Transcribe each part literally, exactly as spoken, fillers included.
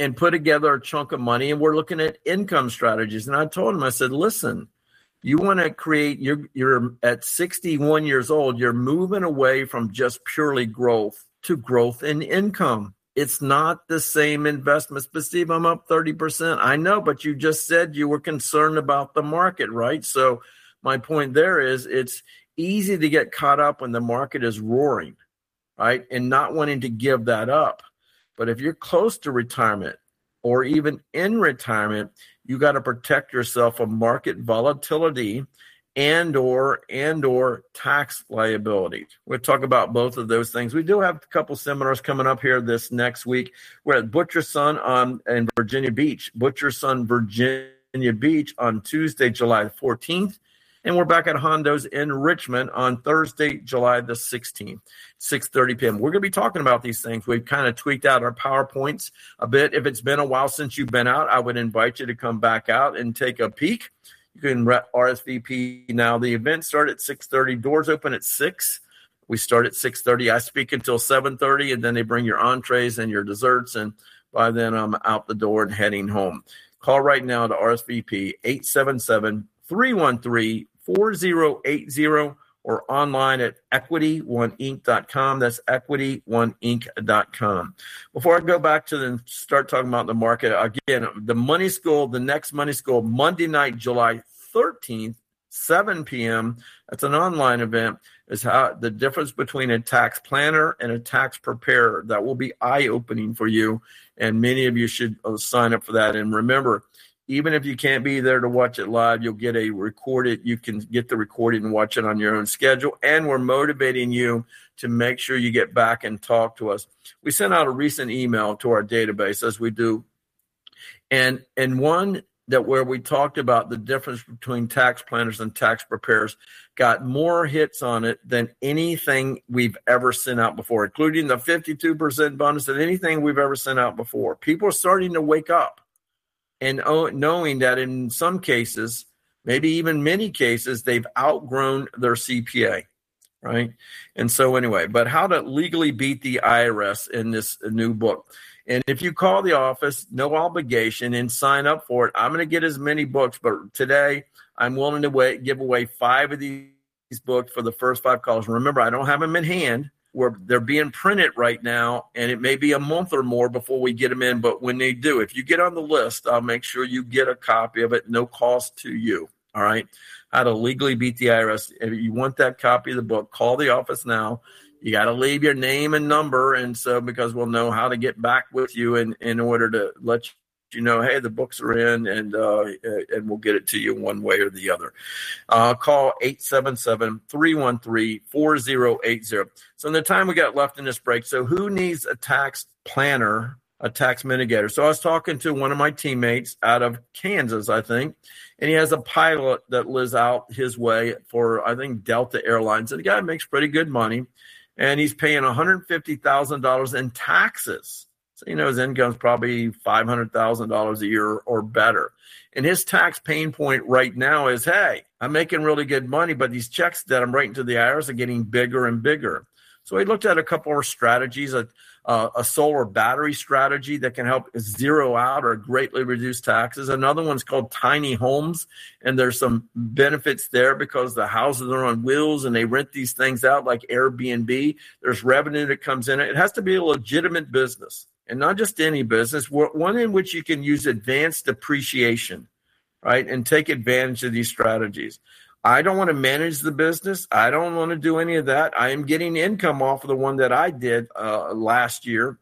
and put together a chunk of money, and we're looking at income strategies. And I told him, I said, listen, you want to create, you're, you're at sixty-one years old, you're moving away from just purely growth to growth in income. It's not the same investments. But Steve, I'm up thirty percent. I know, but you just said you were concerned about the market, right? So my point there is it's easy to get caught up when the market is roaring, right? And not wanting to give that up. But if you're close to retirement or even in retirement, you got to protect yourself from market volatility and or and or tax liability. We'll talk about both of those things. We do have a couple seminars coming up here this next week. We're at Butcher Son on in Virginia Beach, Butcher Son, Virginia Beach on Tuesday, July fourteenth. And we're back at Hondo's in Richmond on Thursday, July the sixteenth, six thirty p.m. We're going to be talking about these things. We've kind of tweaked out our PowerPoints a bit. If it's been a while since you've been out, I would invite you to come back out and take a peek. You can R S V P now. The event started at six thirty. Doors open at six. We start at six thirty. I speak until seven thirty, and then they bring your entrees and your desserts, and by then I'm out the door and heading home. Call right now to R S V P eight seven seven, three one three, four zero eight zero or online at equity one inc dot com. That's equity one inc dot com. Before I go back to the start talking about the market, again, the Money School, the next Money School, Monday night, July thirteenth, seven p.m. That's an online event. Is how the difference between a tax planner and a tax preparer. That will be eye-opening for you, and many of you should sign up for that. And remember, even if you can't be there to watch it live, you'll get a recorded, you can get the recording and watch it on your own schedule. And we're motivating you to make sure you get back and talk to us. We sent out a recent email to our database, as we do. And, and one that where we talked about the difference between tax planners and tax preparers got more hits on it than anything we've ever sent out before, including the fifty-two percent bonus than anything we've ever sent out before. People are starting to wake up. And knowing that in some cases, maybe even many cases, they've outgrown their C P A, right? And so anyway, but how to legally beat the I R S in this new book. And if you call the office, no obligation, and sign up for it, I'm going to get as many books. But today, I'm willing to wait, give away five of these books for the first five calls. Remember, I don't have them in hand. Where they're being printed right now, and it may be a month or more before we get them in. But when they do, if you get on the list, I'll make sure you get a copy of it, no cost to you. All right? How to legally beat the I R S. If you want that copy of the book, call the office now. You got to leave your name and number, and so because we'll know how to get back with you in, in order to let you you know, hey, the books are in, and uh, and we'll get it to you one way or the other. Uh, call eight seven seven, three one three, four zero eight zero. So in the time we got left in this break, so who needs a tax planner, a tax mitigator? So I was talking to one of my teammates out of Kansas, I think, and he has a pilot that lives out his way for, I think, Delta Airlines. And the guy makes pretty good money, and he's paying one hundred fifty thousand dollars in taxes. You know, his income's probably five hundred thousand dollars a year or better. And his tax pain point right now is, hey, I'm making really good money, but these checks that I'm writing to the I R S are getting bigger and bigger. So he looked at a couple of strategies, a, uh, a solar battery strategy that can help zero out or greatly reduce taxes. Another one's called tiny homes, and there's some benefits there because the houses are on wheels and they rent these things out like Airbnb. There's revenue that comes in it. It has to be a legitimate business. And not just any business, one in which you can use advanced depreciation, right, and take advantage of these strategies. I don't want to manage the business. I don't want to do any of that. I am getting income off of the one that I did uh, last year,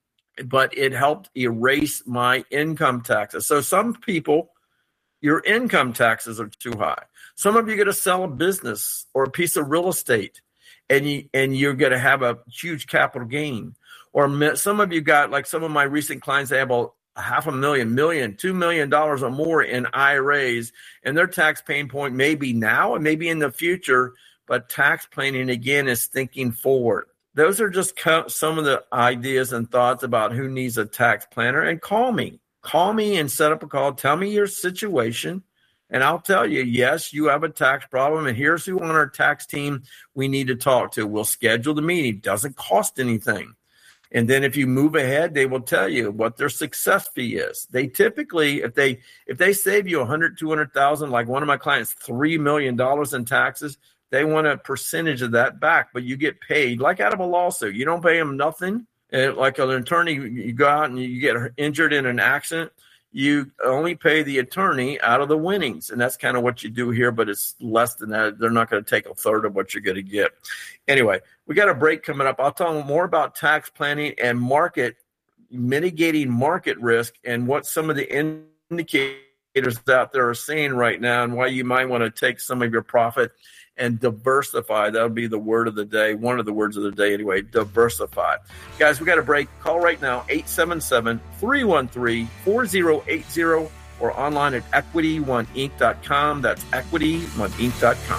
but it helped erase my income taxes. So some people, your income taxes are too high. Some of you are going to sell a business or a piece of real estate, and, you, and you're going to have a huge capital gain. Or some of you got, like some of my recent clients, they have a half a million, million, two million dollars or more in I R As, and their tax pain point may be now and maybe in the future, but tax planning, again, is thinking forward. Those are just some of the ideas and thoughts about who needs a tax planner. And call me. Call me and set up a call. Tell me your situation, and I'll tell you, yes, you have a tax problem, and here's who on our tax team we need to talk to. We'll schedule the meeting. It doesn't cost anything. And then if you move ahead, they will tell you what their success fee is. They typically, if they if they save you one hundred, two hundred thousand, like one of my clients, three million dollars in taxes, they want a percentage of that back, but you get paid like out of a lawsuit. You don't pay them nothing. And like an attorney, you go out and you get injured in an accident, you only pay the attorney out of the winnings. And that's kind of what you do here, but it's less than that. They're not going to take a third of what you're going to get. Anyway, we got a break coming up. I'll tell them more about tax planning and market, mitigating market risk, and what some of the indicators out there are saying right now, and why you might want to take some of your profit and diversify. That'll be the word of the day, one of the words of the day anyway, diversify. Guys, we got a break. Call right now, eight seven seven, three one three, four zero eight zero, or online at equity one inc dot com. That's equity one inc dot com.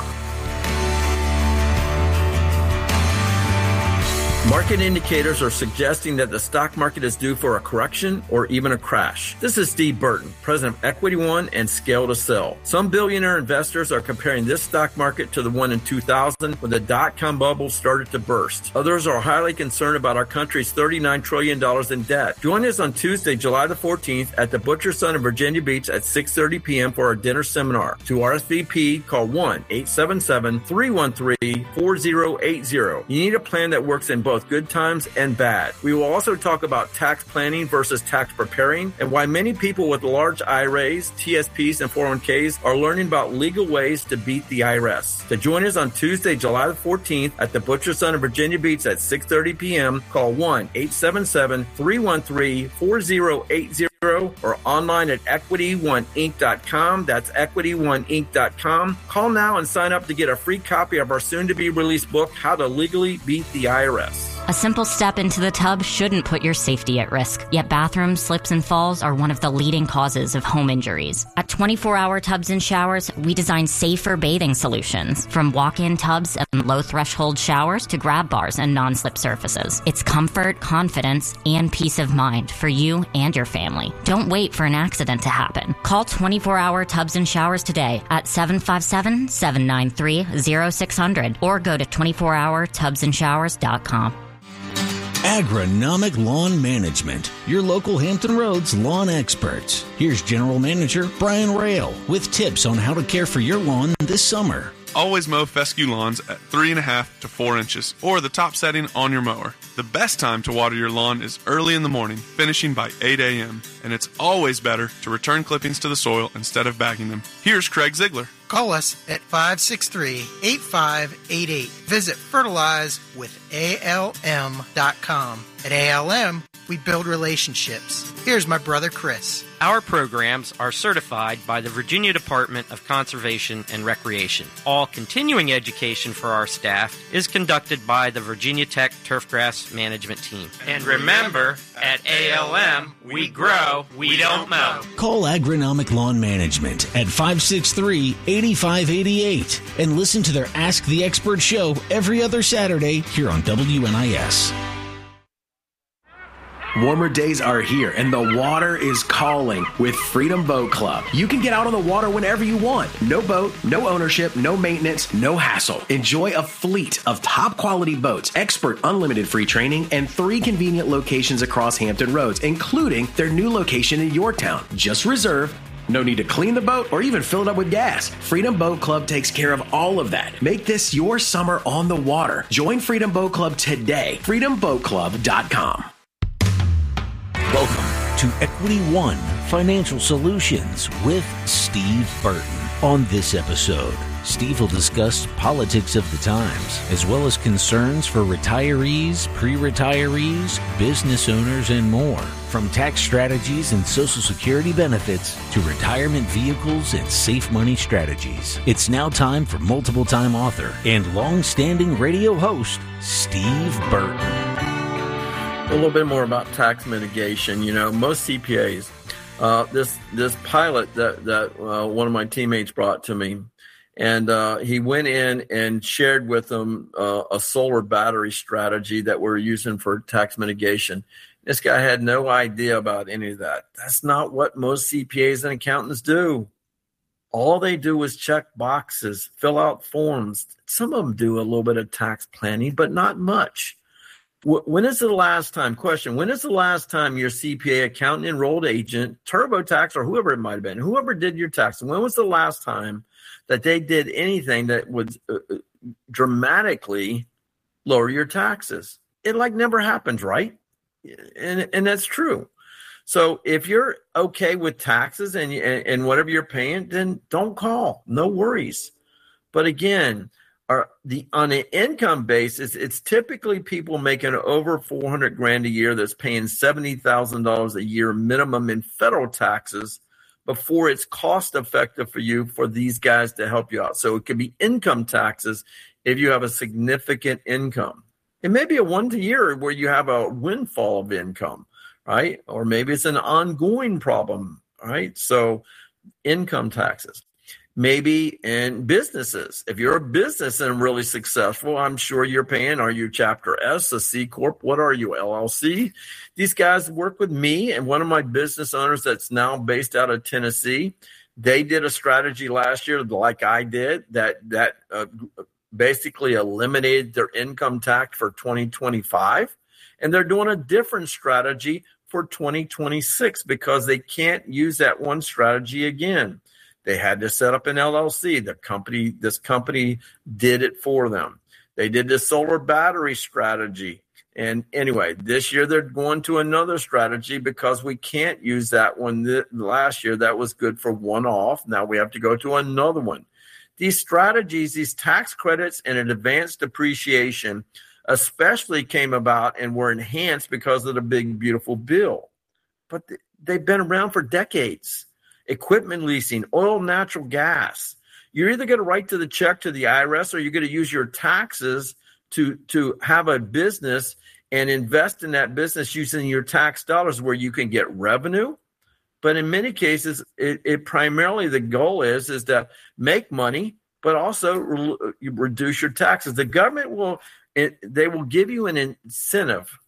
Market indicators are suggesting that the stock market is due for a correction or even a crash. This is Steve Burton, president of Equity One and Scale to Sell. Some billionaire investors are comparing this stock market to the one in two thousand when the dot-com bubble started to burst. Others are highly concerned about our country's thirty-nine trillion dollars in debt. Join us on Tuesday, July the fourteenth at the Butcher Son in Virginia Beach at six thirty p.m. for our dinner seminar. To R S V P, call one eight seven seven, three one three, four zero eight zero. You need a plan that works in both good times and bad. We will also talk about tax planning versus tax preparing, and why many people with large I R As, T S Ps, and four oh one k's are learning about legal ways to beat the I R S. To join us on Tuesday, July the fourteenth at the Butcher Son in Virginia Beach at six thirty p.m., call one eight seven seven, three one three, four zero eight zero or online at equity one inc dot com. That's equity one inc dot com. Call now and sign up to get a free copy of our soon-to-be-released book, How to Legally Beat the I R S. A simple step into the tub shouldn't put your safety at risk, yet bathroom slips and falls are one of the leading causes of home injuries. At twenty-four hour Tubs and Showers, we design safer bathing solutions, from walk-in tubs and low-threshold showers to grab bars and non-slip surfaces. It's comfort, confidence, and peace of mind for you and your family. Don't wait for an accident to happen. Call twenty-four hour Tubs and Showers today at seven five seven, seven nine three, zero six zero zero or go to twenty-four hour tubs and showers dot com. Agronomic Lawn Management, your local Hampton Roads lawn experts. Here's General Manager Brian Rail with tips on how to care for your lawn this summer. Always mow fescue lawns at three and a half to four inches or the top setting on your mower. The best time to water your lawn is early in the morning, finishing by eight a.m. And it's always better to return clippings to the soil instead of bagging them. Here's Craig Ziegler. Call us at five six three, eight five eight eight. Visit fertilize with A L M dot com. At A L M, we build relationships. Here's my brother Chris. Our programs are certified by the Virginia Department of Conservation and Recreation. All continuing education for our staff is conducted by the Virginia Tech Turfgrass Management Team. And remember, at A L M, we grow, we don't mow. Call Agronomic Lawn Management at five six three, eight five eight eight and listen to their Ask the Expert show every other Saturday here on W N I S. Warmer days are here, and the water is calling with Freedom Boat Club. You can get out on the water whenever you want. No boat, no ownership, no maintenance, no hassle. Enjoy a fleet of top-quality boats, expert unlimited free training, and three convenient locations across Hampton Roads, including their new location in Yorktown. Just reserve. No need to clean the boat or even fill it up with gas. Freedom Boat Club takes care of all of that. Make this your summer on the water. Join Freedom Boat Club today. freedom boat club dot com. Welcome to Equity One Financial Solutions with Steve Burton. On this episode, Steve will discuss politics of the times, as well as concerns for retirees, pre-retirees, business owners, and more. From tax strategies and Social Security benefits to retirement vehicles and safe money strategies. It's now time for multiple-time author and long-standing radio host, Steve Burton. A little bit more about tax mitigation. You know, most C P As, uh, this this pilot that that uh, one of my teammates brought to me, and uh, he went in and shared with them uh, a solar battery strategy that we're using for tax mitigation. This guy had no idea about any of that. That's not what most C P As and accountants do. All they do is check boxes, fill out forms. Some of them do a little bit of tax planning, but not much. When is the last time, question, when is the last time your C P A, accountant, enrolled agent, TurboTax, or whoever it might have been, whoever did your tax, when was the last time that they did anything that would uh, dramatically lower your taxes? It like never happens, right? And, and that's true. So if you're okay with taxes and, and whatever you're paying, then don't call. No worries. But again, Are the on an income basis, it's typically people making over four hundred grand a year that's paying seventy thousand dollars a year minimum in federal taxes before it's cost effective for you for these guys to help you out. So it could be income taxes if you have a significant income. It may be a one to year where you have a windfall of income, right? Or maybe it's an ongoing problem, right? So income taxes. Maybe in businesses. If you're a business and really successful, I'm sure you're paying, are you Chapter S, a C Corp? What are you, L L C? These guys work with me and one of my business owners that's now based out of Tennessee. They did a strategy last year like I did that, that uh, basically eliminated their income tax for twenty twenty-five. And they're doing a different strategy for twenty twenty-six because they can't use that one strategy again. They had to set up an L L C. The company, this company did it for them. They did the solar battery strategy. And anyway, this year they're going to another strategy because we can't use that one. Th- last year, that was good for one off. Now we have to go to another one. These strategies, these tax credits and an advanced depreciation especially came about and were enhanced because of the big, beautiful bill. But th- they've been around for decades. Equipment leasing, oil, natural gas. You're either going to write to the check to the I R S or you're going to use your taxes to, to have a business and invest in that business using your tax dollars where you can get revenue. But in many cases, it, it primarily the goal is, is to make money, but also re- reduce your taxes. The government will, it, they will give you an incentive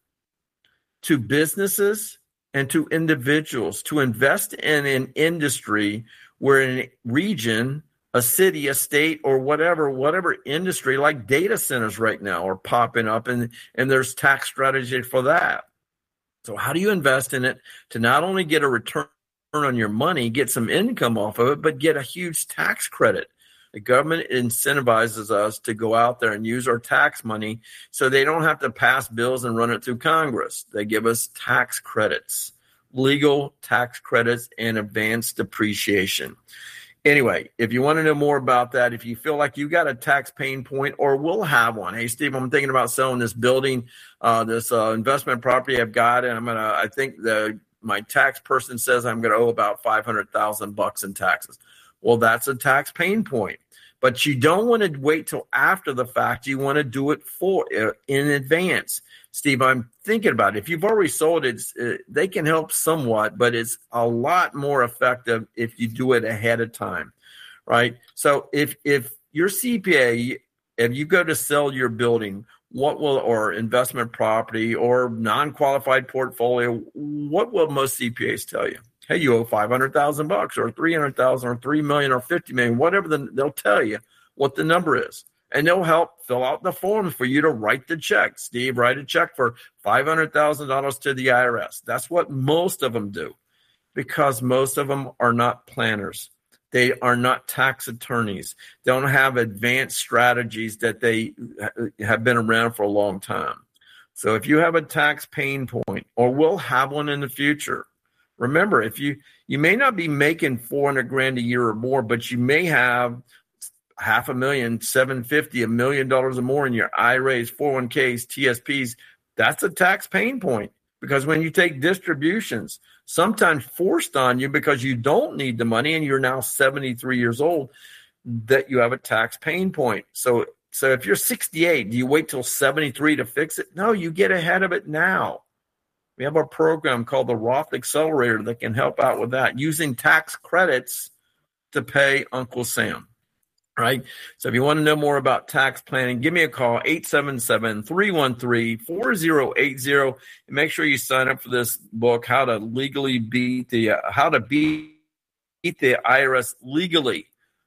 to businesses and to individuals to invest in an industry where in a region, a city, a state, or whatever, whatever industry, like data centers right now are popping up, and, and there's tax strategy for that. So how do you invest in it to not only get a return on your money, get some income off of it, but get a huge tax credit? The government incentivizes us to go out there and use our tax money so they don't have to pass bills and run it through Congress. They give us tax credits, legal tax credits, and advanced depreciation. Anyway, if you want to know more about that, if you feel like you got a tax pain point or will have one, hey, Steve, I'm thinking about selling this building, uh, this uh, investment property I've got, and I'm going to, I think the my tax person says I'm going to owe about five hundred thousand bucks in taxes. Well, that's a tax pain point, but you don't want to wait till after the fact. You want to do it for uh, in advance. Steve, I'm thinking about it. If you've already sold it, uh, they can help somewhat, but it's a lot more effective if you do it ahead of time, right? So if if your C P A, if you go to sell your building, what will, or investment property or non-qualified portfolio, what will most C P As tell you? Hey, you owe five hundred thousand bucks or three hundred thousand or three million or fifty million, whatever, the, they'll tell you what the number is. And they'll help fill out the forms for you to write the check. Steve, write a check for five hundred thousand dollars to the I R S. That's what most of them do because most of them are not planners. They are not tax attorneys. They don't have advanced strategies that they have been around for a long time. So if you have a tax pain point or will have one in the future, remember, if you, you may not be making four hundred grand a year or more, but you may have half a million, seven fifty, a million dollars or more in your I R As, four oh one k's, T S Ps. That's a tax pain point because when you take distributions, sometimes forced on you because you don't need the money and you're now seventy-three years old, that you have a tax pain point. So, so if you're sixty-eight, do you wait till seventy-three to fix it? No, you get ahead of it now. We have a program called the Roth Accelerator that can help out with that, using tax credits to pay Uncle Sam, right? So if you want to know more about tax planning, give me a call, eight seven seven, three one three, four zero eight zero, and make sure you sign up for this book, How to Legally Beat the uh, How to Beat the I R S Legally.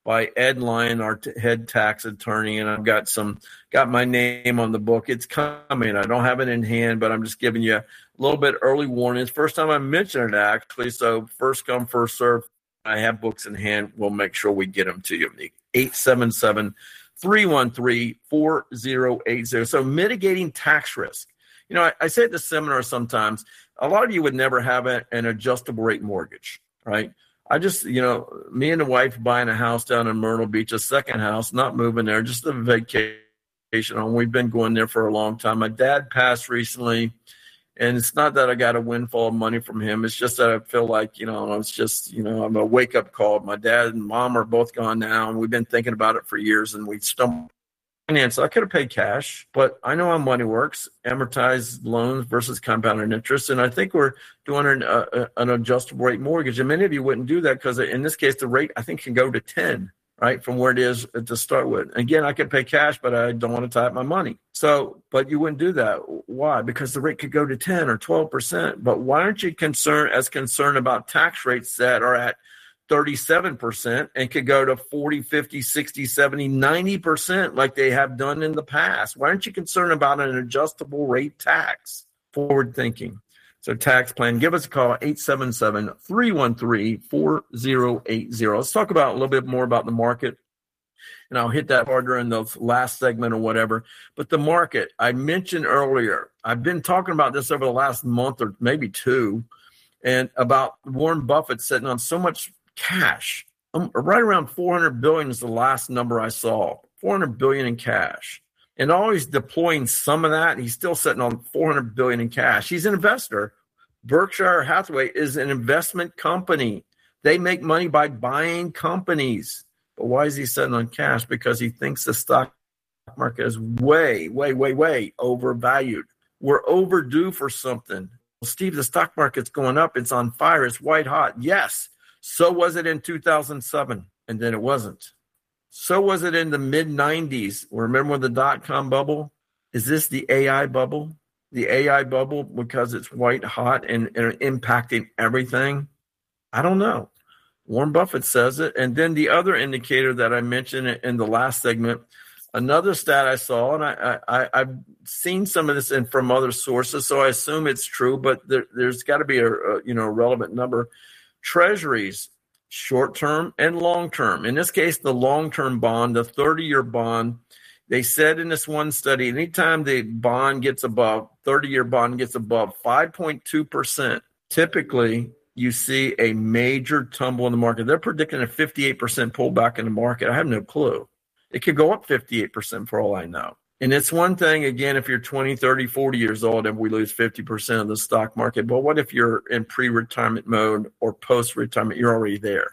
by Ed Lyon, our t- head tax attorney, and I've got some got my name on the book. It's coming. I don't have it in hand, but I'm just giving you a little bit early warning. It's the first time I mentioned it, actually, so first come, first serve. I have books in hand. We'll make sure we get them to you. eight seven seven, three one three, four zero eight zero. So mitigating tax risk. You know, I, I say at the seminar sometimes, a lot of you would never have a, an adjustable rate mortgage, right? I just, you know, me and the wife buying a house down in Myrtle Beach, a second house, not moving there, just a vacation home. We've been going there for a long time. My dad passed recently, and it's not that I got a windfall of money from him. It's just that I feel like, you know, it's just, you know, I'm a wake-up call. My dad and mom are both gone now, and we've been thinking about it for years, and we stumbled. So I could have paid cash, but I know how money works, amortized loans versus compounded interest. And I think we're doing an, uh, an adjustable rate mortgage. And many of you wouldn't do that because in this case, the rate, I think, can go to ten, right, from where it is to start with. Again, I could pay cash, but I don't want to tie up my money. So, but you wouldn't do that. Why? Because the rate could go to ten or twelve percent. But why aren't you concerned as concerned about tax rates that are at thirty-seven percent and could go to forty, fifty, sixty, seventy, ninety percent like they have done in the past? Why aren't you concerned about an adjustable rate tax? Forward thinking. So tax plan, give us a call, eight seven seven, three one three, four zero eight zero. Let's talk about a little bit more about the market. And I'll hit that harder in the last segment or whatever. But the market, I mentioned earlier, I've been talking about this over the last month or maybe two, and about Warren Buffett sitting on so much cash. Um, right around four hundred billion is the last number I saw. four hundred billion in cash. And always deploying some of that. He's still sitting on four hundred billion in cash. He's an investor. Berkshire Hathaway is an investment company. They make money by buying companies. But why is he sitting on cash? Because he thinks the stock market is way, way, way, way overvalued. We're overdue for something. Well, Steve, the stock market's going up. It's on fire. It's white hot. Yes. So was it in two thousand seven, and then it wasn't. So was it in the mid nineties. Remember when the dot-com bubble? Is this the A I bubble? The A I bubble because it's white hot and, and impacting everything? I don't know. Warren Buffett says it. And then the other indicator that I mentioned in the last segment, another stat I saw, and I, I, I've seen some of this in from other sources, so I assume it's true, but there, there's got to be a, a you know relevant number. Treasuries, short-term and long-term. In this case, the long-term bond, the thirty-year bond, they said in this one study, anytime the bond gets above, thirty-year bond gets above five point two percent, typically you see a major tumble in the market. They're predicting a fifty-eight percent pullback in the market. I have no clue. It could go up fifty-eight percent for all I know. And it's one thing, again, if you're twenty, thirty, forty years old and we lose fifty percent of the stock market. But what if you're in pre-retirement mode or post-retirement? You're already there.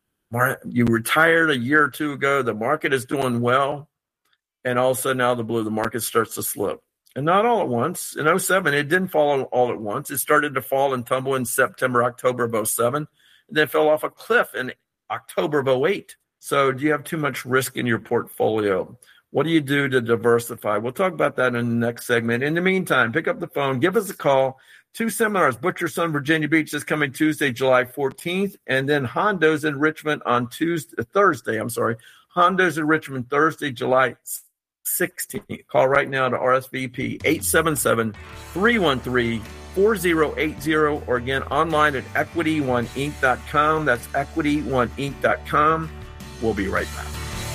You retired a year or two ago. The market is doing well. And all of a sudden, out of the blue, the market starts to slip. And not all at once. In oh seven, it didn't fall all at once. It started to fall and tumble in September, October of oh seven. And then fell off a cliff in October of oh eight. So do you have too much risk in your portfolio? What do you do to diversify? We'll talk about that in the next segment. In the meantime, pick up the phone, give us a call. Two seminars, Butcher Son, Virginia Beach, this coming Tuesday, July fourteenth, and then Hondo's in Richmond on Tuesday, Thursday, I'm sorry. Hondo's in Richmond, Thursday, July sixteenth. Call right now to R S V P, eight seven seven, three one three, four zero eight zero, or again, online at equity one inc dot com. That's equity one inc dot com. We'll be right back.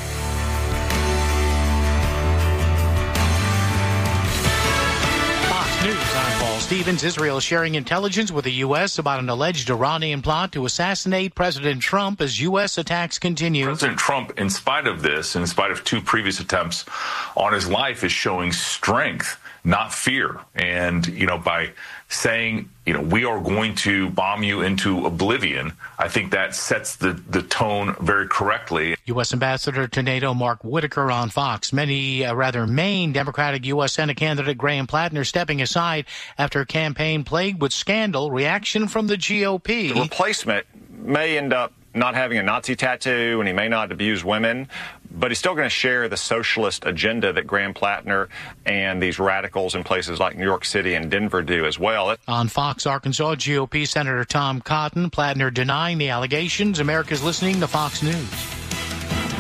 News, I'm Paul Stevens. Israel sharing intelligence with the U S about an alleged Iranian plot to assassinate President Trump as U S attacks continue. President Trump, in spite of this, in spite of two previous attempts on his life, is showing strength, not fear. And, you know, by saying, you know, we are going to bomb you into oblivion, I think that sets the, the tone very correctly. U S Ambassador to NATO Mark Whitaker on Fox. Many, uh, rather, Maine Democratic U S Senate candidate Graham Plattner stepping aside after a campaign plagued with scandal. Reaction from the G O P. The replacement may end up not having a Nazi tattoo, and he may not abuse women, but he's still going to share the socialist agenda that Graham Plattner and these radicals in places like New York City and Denver do as well. On Fox Arkansas, G O P Senator Tom Cotton, Plattner denying the allegations. America's listening to Fox News.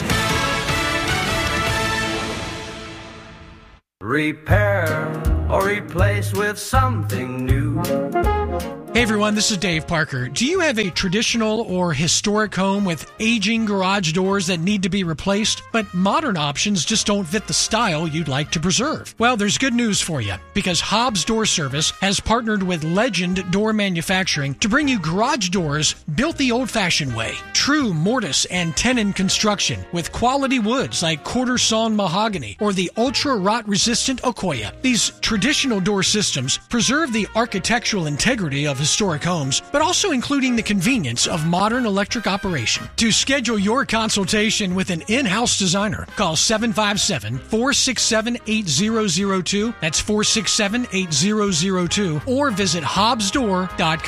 repair, or replace with something new. Hey everyone, this is Dave Parker. Do you have a traditional or historic home with aging garage doors that need to be replaced, but modern options just don't fit the style you'd like to preserve? Well, there's good news for you, because Hobbs Door Service has partnered with Legend Door Manufacturing to bring you garage doors built the old-fashioned way. True mortise and tenon construction with quality woods like quarter sawn mahogany or the ultra rot resistant Okoya. These traditional door systems preserve the architectural integrity of historic homes, but also including the convenience of modern electric operation. To schedule your consultation with an in-house designer, call seven five seven, four six seven, eight zero zero two. That's four six seven, eight zero zero two, or visit hobbs door dot com.